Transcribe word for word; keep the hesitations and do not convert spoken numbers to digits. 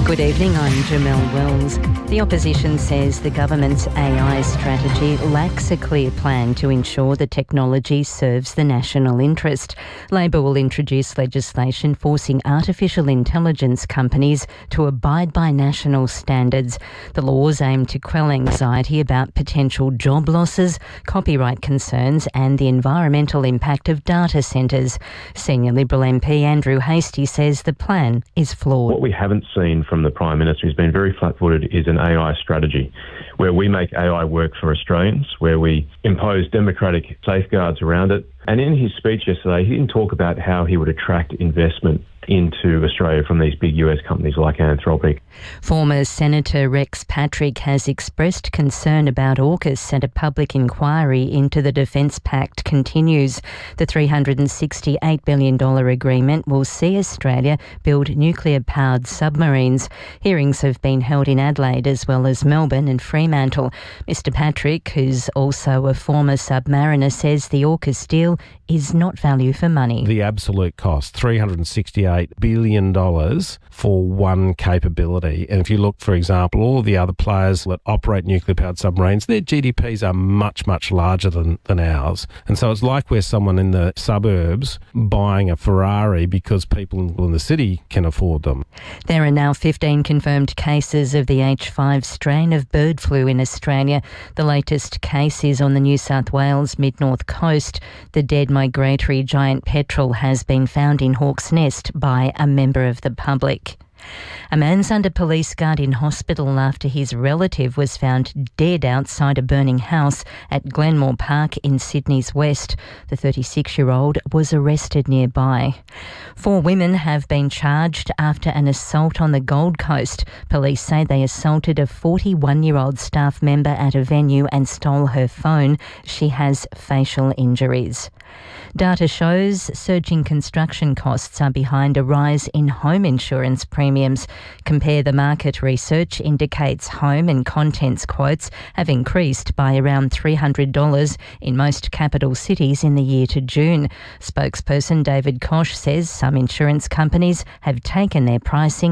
Good evening, I'm Jamelle Wells. The opposition says the government's A I strategy lacks a clear plan to ensure the technology serves the national interest. Labor will introduce legislation forcing artificial intelligence companies to abide by national standards. The laws aim to quell anxiety about potential job losses, copyright concerns and the environmental impact of data centres. Senior Liberal M P Andrew Hastie says the plan is flawed. What we haven't seen from the Prime Minister, who's been very flat-footed, is an A I strategy where we make A I work for Australians, where we impose democratic safeguards around it. And in his speech yesterday, he didn't talk about how he would attract investment into Australia from these big U S companies like Anthropic. Former Senator Rex Patrick has expressed concern about AUKUS and a public inquiry into the Defence Pact continues. The three hundred sixty-eight billion dollars agreement will see Australia build nuclear-powered submarines. Hearings have been held in Adelaide as well as Melbourne and Fremantle. Mister Patrick, who's also a former submariner, says the AUKUS deal is not value for money. The absolute cost, three hundred sixty-eight billion dollars for one capability. And if you look, for example, all of the other players that operate nuclear-powered submarines, their G D Ps are much, much larger than, than ours. And so it's like we're someone in the suburbs buying a Ferrari because people in the city can afford them. There are now fifteen confirmed cases of the H five strain of bird flu in Australia. The latest case is on the New South Wales mid-north coast. The dead migratory giant petrel has been found in Hawk's Nest by a member of the public. A man's under police guard in hospital after his relative was found dead outside a burning house at Glenmore Park in Sydney's west. The thirty-six-year-old was arrested nearby. Four women have been charged after an assault on the Gold Coast. Police say they assaulted a forty-one-year-old staff member at a venue and stole her phone. She has facial injuries. Data shows surging construction costs are behind a rise in home insurance premiums. Compare the Market research indicates home and contents quotes have increased by around three hundred dollars in most capital cities in the year to June. Spokesperson David Koch says some insurance companies have taken their pricing